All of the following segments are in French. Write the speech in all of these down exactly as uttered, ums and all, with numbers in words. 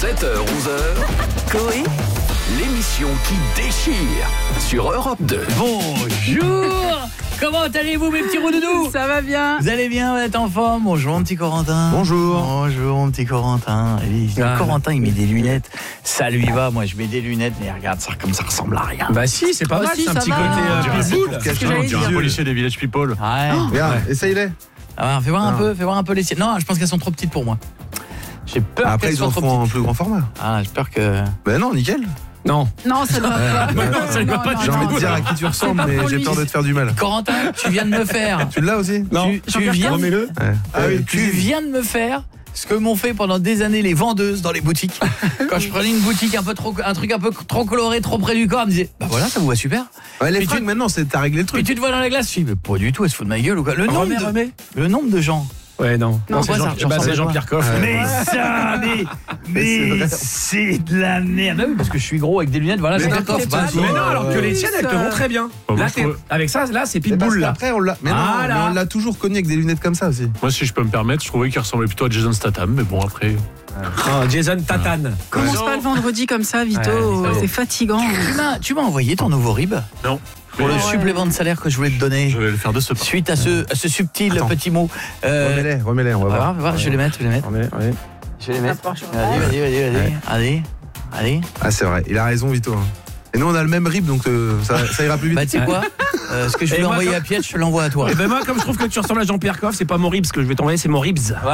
sept heures onze heures, Coé, l'émission qui déchire sur Europe deux. Bonjour. Comment allez-vous mes petits roudoudous? Ça va bien. Vous allez bien, vous êtes en forme? Bonjour mon petit Corentin. Bonjour. Bonjour mon petit Corentin. Et Ah. Corentin il met des lunettes. Ça lui va, moi je mets des lunettes, mais regarde ça comme ça ressemble à rien. Bah si, c'est pas Oh, mal, si, c'est un ça petit va. côté euh, C'est pitbull. ce que j'allais On dirait un dire. policier des Village People. Ouais. Regarde, essaye-les. Ah, fais voir un Ah. peu, fais voir un peu les siennes. Non, je pense qu'elles sont trop petites pour moi. J'ai peur Après, qu'elles ils soient en trop font en petites. plus grand format. Ah, j'ai peur que... Ben non, nickel. Non. Non, ça ne va pas. Ouais, Non, ça non, non, J'ai envie de non. dire à qui tu ressembles, pas mais pour j'ai lui. peur de te faire du mal. Corentin, tu viens de me faire. Tu l'as aussi Tu, tu viens, Remets-le. Ouais. Ah oui, tu viens de me faire ce que m'ont fait pendant des années les vendeuses dans les boutiques. Quand je prenais une boutique un peu trop, un truc un peu trop coloré, trop près du corps, elles me disaient bah voilà, ça vous va super. Ouais, les Puis fringues tu- maintenant, c'est t'as réglé le Puis truc. tu te vois dans la glace, tu dis mais pas du tout, elle se fout de ma gueule ou quoi. Le nombre, Remets, de, remets. le nombre de gens. Ouais, non. Non, c'est ouais, Jean- ça- bah, ça c'est ressemble Jean-Pierre Coff. Ouais. Mais ça, mais, mais c'est de la merde. Ah oui, parce que je suis gros avec des lunettes, voilà. Mais Jean-Pierre n'importe Coff, quoi. bah, Mais Mais non, Euh, alors que les tiennes, elles te vont très bien. Bah, moi, Là, je t'es- trouve- avec ça, là, c'est Mais parce pitbull, là. qu'après, on l'a. Mais non, Ah, mais là. on l'a toujours connu avec des lunettes comme ça aussi. Moi, si je peux me permettre, je trouvais qu'il ressemblait plutôt à Jason Statham, mais bon, après. Ah, Jason Tatane. Commence pas le vendredi comme ça, Vito. Ouais, C'est fatigant. Tu m'as, tu m'as envoyé ton nouveau rib Non. pour le Ouais. supplément de salaire que je voulais te donner. Je vais le faire de ce pas. Suite à ce, à ce subtil Attends. petit mot. Euh, Remets-les, remets-les, on va on va voir. voir, on va voir, je vais les mettre, je vais les mettre. Ouais, ouais. Je vais les mettre. Approche. Vas-y, vas-y, vas-y, vas-y. Ouais. Allez, allez. Ah, c'est vrai, il a raison, Vito. hein. Et nous, on a le même rib, donc euh, ça, ça ira plus vite. Bah tu sais quoi Euh, Ce que je Et voulais moi, envoyer comme- à Piet, je te l'envoie à toi. Et ben moi, comme je trouve que tu ressembles à Jean-Pierre Coff, c'est pas mon ribs que je vais t'envoyer, c'est mon ribs. Ouais,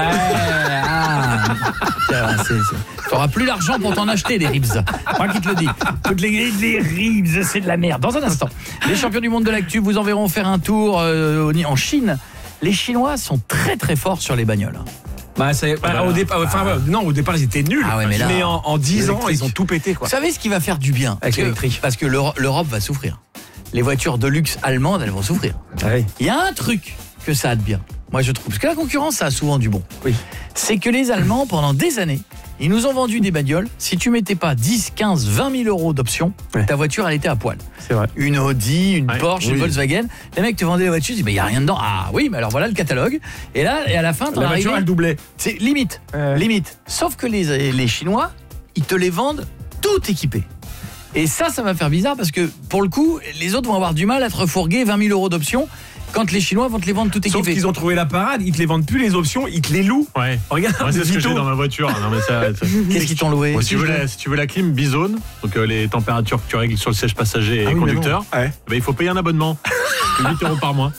ah. Tiens, c'est- c'est- T'auras plus l'argent pour t'en acheter des ribs. Moi qui te le dis. Toutes les, les ribs, c'est de la merde. Dans un instant, les champions du monde de l'actu vous enverront faire un tour euh, en Chine. Les Chinois sont très très forts sur les bagnoles. Bah, c'est, bah, au départ, enfin, ouais, non, au départ, ils étaient nuls. Ah ouais, mais là- en, en dix ans, Électrique. ils ont tout pété, quoi. Vous savez ce qui va faire du bien Avec Que- l'électrique. Parce que l'Euro- l'Europe va souffrir. Les voitures de luxe allemandes, elles vont souffrir. Ouais. Il y a un truc que ça a de bien, moi je trouve, parce que la concurrence ça a souvent du bon. Oui. C'est que les Allemands, pendant des années, ils nous ont vendu des bagnoles. Si tu mettais pas dix, quinze, vingt mille euros d'options, Ouais. ta voiture elle était à poil. C'est vrai. Une Audi, une Ouais. Porsche, une Oui. Volkswagen. Les mecs te vendaient les voitures, ils disent mais il y a rien dedans. Ah oui, mais alors voilà le catalogue. Et là, et à la fin, t'en La voiture, arrives- elle doublait. c'est limite, Ouais. limite. Sauf que les, les Chinois, ils te les vendent tout équipé. Et ça, ça va faire bizarre parce que pour le coup, les autres vont avoir du mal à te refourguer vingt mille euros d'options quand les Chinois vont te les vendre tout Sauf équipé. qu'ils ont trouvé la parade, ils te les vendent plus les options, ils te les louent. Ouais. Regarde, Moi, c'est ce que Vito. j'ai dans ma voiture. Non, mais ça, ça- Qu'est-ce qu'ils t'ont loué si, tu veux la, si tu veux la clim bizone, donc euh, les températures que tu règles sur le siège passager et Ah oui, mais conducteur, non. Ouais. bah, il faut payer un abonnement. huit euros par mois.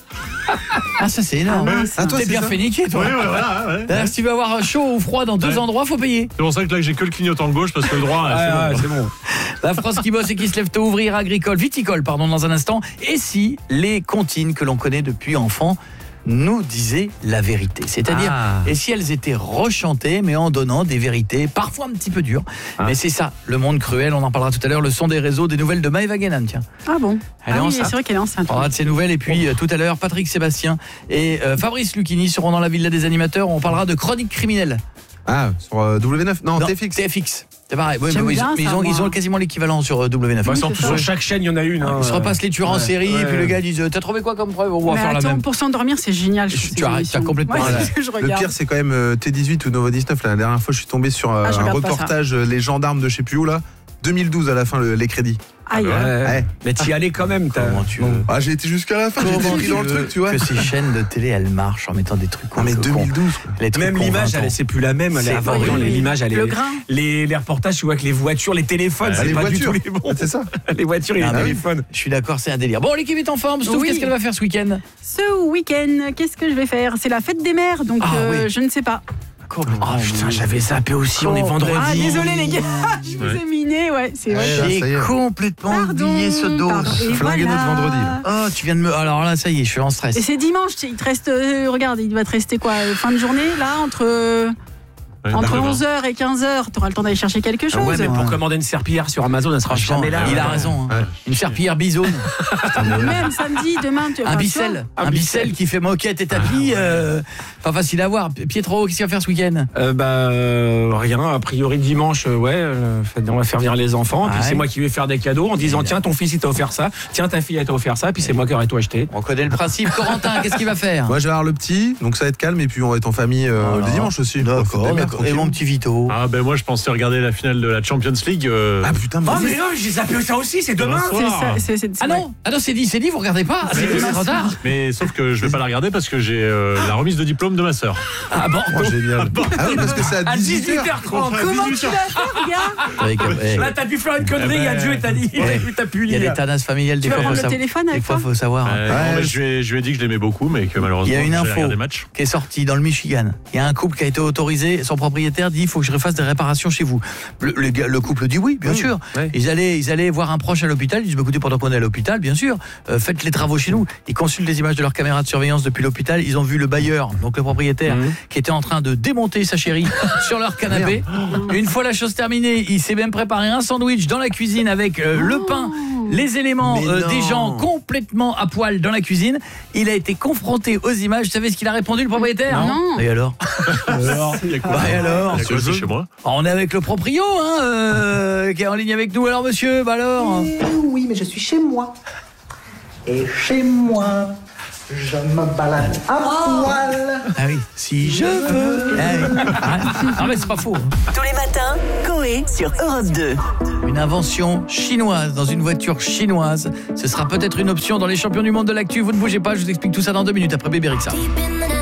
Ah ça c'est énorme. Ah, Ah, toi, T'es c'est bien ça fait niquer toi. Ouais, ouais, voilà, ouais. D'ailleurs, si tu veux avoir chaud ou froid dans deux Ouais. endroits, faut payer. C'est pour ça que là, j'ai que le clignotant gauche parce que le droit, Ouais, c'est bon. ouais, c'est bon. La France qui bosse et qui se lève tôt, ouvrir agricole, viticole, pardon, dans un instant. Et si les comptines que l'on connaît depuis enfant nous disaient la vérité, c'est-à-dire, Ah. et si elles étaient rechantées, mais en donnant des vérités parfois un petit peu dures. Ah. Mais c'est ça, le monde cruel, on en parlera tout à l'heure, le son des réseaux, des nouvelles de Maëva Guénan, tiens. Ah bon. Elle est Ah oui, enceinte. c'est vrai qu'elle est enceinte. On parlera de ces nouvelles et puis euh, tout à l'heure Patrick Sébastien et euh, Fabrice Lucchini seront dans la Villa des animateurs. On parlera de chronique criminelle. Ah, sur euh, W neuf Non, Non, T F X. T F X. C'est pareil. Oui, J'aime mais ils, bien mais ils ça, ont, ils moi. ont quasiment l'équivalent sur euh, W neuf. Bah, Oui, sur, c'est ça. sur chaque chaîne, il y en a une. hein. Ils se repassent les tueurs en Ouais. série et puis Ouais. le gars dit t'as trouvé quoi comme preuve, on va Mais faire la attends, même. pour s'endormir, c'est génial. je Tu- trouve, tu ces arrêtes, émissions. t'as complètement Ouais, raison. c'est ce que je Le regarde. pire, c'est quand même euh, T dix-huit ou Nova dix-neuf. Là, la dernière fois, je suis tombé sur euh, Ah, je un regarde pas ça. reportage, euh, les gendarmes de je sais plus où, là. deux mille douze à la fin, le- les crédits. Aïe. Ouais. Ouais. Mais t'y allais quand même. t'as- Comment tu Bon. veux Ah, j'ai été jusqu'à la fin, j'ai été Comment pris tu dans le veux truc, tu vois. que ces chaînes de télé elles marchent en mettant des trucs Ah, mais con- deux mille douze, quoi. les trucs Même l'image, convaincants. elle, c'est plus la même. Elle C'est est avant. horrible. Les- L'image, elle est. Le grain. Les, les reportages, tu vois, avec les voitures, les téléphones, Ah, c'est les pas voitures. du tout les bons. Ah, c'est ça. Les voitures et Ah, les oui. téléphones. Je suis d'accord, c'est un délire. Bon, l'équipe est en forme. Stouff, Oui. qu'est-ce qu'elle va faire ce week-end? Ce week-end, qu'est-ce que je vais faire? C'est la fête des mères, donc Ah, euh, oui. je ne sais pas. Complètement. Oh putain, j'avais zappé aussi, on est vendredi. Ah, désolé les gars, je vous Ouais. ai miné, ouais, c'est vrai. Ouais. J'ai ça y est. complètement Pardon, oublié ce dos. pardon. Et Flinguer voilà. notre vendredi, là. Oh, tu viens de me. Alors là, ça y est, je suis en stress. Et c'est dimanche, il te reste, euh, regarde, il va te rester quoi, euh, fin de journée, là, entre, euh, Ouais, entre d'accord. onze heures et quinze heures, tu auras le temps d'aller chercher quelque chose. Ah ouais, mais pour Ouais. commander une serpillière sur Amazon, elle sera Franchement, jamais là. il a raison. hein. Ouais. Une serpillière bisone. Même samedi, demain, tu Un enfin, bicelle. tu Un bicelle qui fait moquette et tapis. euh, Pas facile à voir. Pietro, qu'est-ce qu'il va faire ce week-end? Euh, bah euh, rien, a priori dimanche, euh, ouais, euh, on va faire venir les enfants, puis Ouais. c'est moi qui vais faire des cadeaux en disant Bien. tiens ton fils il t'a offert ça, tiens ta fille elle t'a offert ça, puis c'est moi qui aurais tout acheté. On connaît le principe. Corentin, qu'est-ce qu'il va faire? Moi, je vais avoir le petit, donc ça va être calme, et puis on va être en famille euh, Voilà. le dimanche aussi. D'accord, Faut fêter bien. d'accord. Et mon petit Vito. Ah ben moi je pensais regarder la finale de la Champions League. euh, Ah putain, mais Oh mais non, j'ai zappé ça aussi, c'est demain. C'est ça, c'est- c'est- Ah non, ah non, c'est dit, c'est dit, vous regardez pas. Ah, c'est c'est trop tard. Mais sauf que je vais pas la regarder parce que j'ai euh, la remise de diplôme de ma sœur. Ah bon. oh, génial. Ah oui, parce que c'est à À dix-huit dix-huit heures. heures trente. Comment tu vas faire, gars Avec, eh, Là, t'as dû faire une connerie, Eh il y a ben, Dieu et t'as dit, ouais. t'as pu il y a lire. des tanasses familiales, des Tu vas fois, faut prendre le savoir. téléphone Des avec fois, toi faut savoir. Euh, Ouais, non, mais je- je, lui ai, je lui ai dit que je l'aimais beaucoup, mais que malheureusement, Il y a une j'allais info regarder des matchs. qui est sortie dans le Michigan. Il y a un couple qui a été autorisé. Son propriétaire dit il faut que je refasse des réparations chez vous. Le, le gars- le couple dit oui, bien Mmh, sûr. ouais. Ils allaient, ils allaient voir un proche à l'hôpital. Ils disent bah, écoutez, pendant qu'on est à l'hôpital, bien sûr, euh, faites les travaux chez nous. Ils consultent les images de leur caméra de surveillance depuis l'hôpital. Ils ont vu le bailleur, donc le propriétaire, Mmh. qui était en train de démonter sa chérie sur leur canapé. Une fois la chose terminée, il s'est même préparé un sandwich dans la cuisine avec euh, le pain, les éléments Mais euh, non. des gens complètement à poil dans la cuisine. Il a été confronté aux images. Vous savez ce qu'il a répondu, le propriétaire? Non. Et alors? Alors, il y a quoi Bah, et alors Il y a quoi, c'est chez moi? On est avec le proprio, hein, euh, qui est en ligne avec nous. Alors, monsieur, bah alors? Eh oui, mais je suis chez moi. Et chez moi, je me balade à poil. Ah oui, si je veux. Ah oui. Ah, non, mais c'est pas faux. hein. Tous les matins, Coé sur Europe deux. Une invention chinoise dans une voiture chinoise. Ce sera peut-être une option dans les champions du monde de l'actu. Vous ne bougez pas, je vous explique tout ça dans deux minutes après Bébé Rexha.